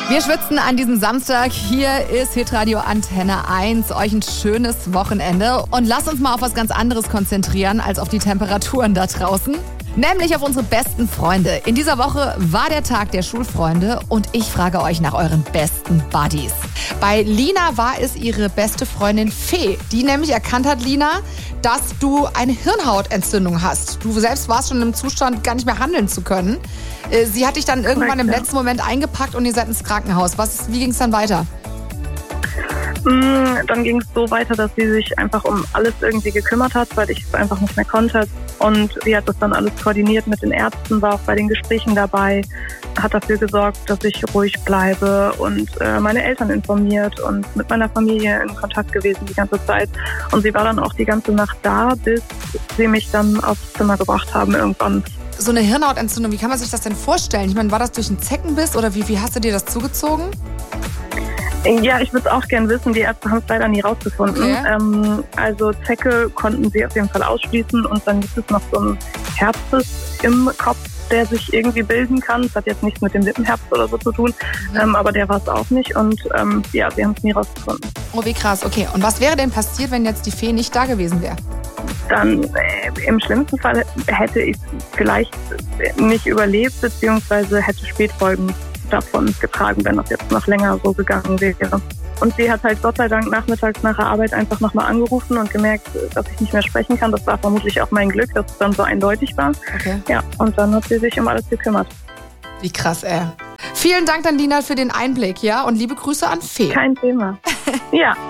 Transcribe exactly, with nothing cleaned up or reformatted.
Wir schwitzen an diesem Samstag. Hier ist Hitradio Antenne eins. Euch ein schönes Wochenende. Und lasst uns mal auf was ganz anderes konzentrieren als auf die Temperaturen da draußen. Nämlich auf unsere besten Freunde. In dieser Woche war der Tag der Schulfreunde und ich frage euch nach euren besten Buddies. Bei Lina war es ihre beste Freundin Fee, die nämlich erkannt hat, Lina, dass du eine Hirnhautentzündung hast. Du selbst warst schon im Zustand, gar nicht mehr handeln zu können. Sie hat dich dann irgendwann im letzten Moment eingepackt und ihr seid ins Krankenhaus. Was, wie ging es dann weiter? Dann ging es so weiter, dass sie sich einfach um alles irgendwie gekümmert hat, weil ich es einfach nicht mehr konnte. Und sie hat das dann alles koordiniert mit den Ärzten, war auch bei den Gesprächen dabei, hat dafür gesorgt, dass ich ruhig bleibe und äh, meine Eltern informiert und mit meiner Familie in Kontakt gewesen die ganze Zeit. Und sie war dann auch die ganze Nacht da, bis sie mich dann aufs Zimmer gebracht haben irgendwann. So eine Hirnhautentzündung, wie kann man sich das denn vorstellen? Ich meine, war das durch einen Zeckenbiss oder wie, wie hast du dir das zugezogen? Ja, ich würde es auch gern wissen. Die Ärzte haben es leider nie rausgefunden. Okay. Ähm, also Zecke konnten sie auf jeden Fall ausschließen und dann gibt es noch so einen Herpes im Kopf, der sich irgendwie bilden kann. Das hat jetzt nichts mit dem Lippenherpes oder so zu tun, mhm. ähm, aber der war es auch nicht und ähm, ja, wir haben es nie rausgefunden. Oh, wie krass. Okay, und was wäre denn passiert, wenn jetzt die Fee nicht da gewesen wäre? Dann äh, im schlimmsten Fall hätte ich vielleicht nicht überlebt, beziehungsweise hätte Spätfolgen davon getragen, wenn das jetzt noch länger so gegangen wäre. Und sie hat halt Gott sei Dank nachmittags nach der Arbeit einfach nochmal angerufen und gemerkt, dass ich nicht mehr sprechen kann. Das war vermutlich auch mein Glück, dass es dann so eindeutig war. Okay. Ja, und dann hat sie sich um alles gekümmert. Wie krass, ey. Vielen Dank dann, Lina, für den Einblick, ja? Und liebe Grüße an Fee. Kein Thema. Ja.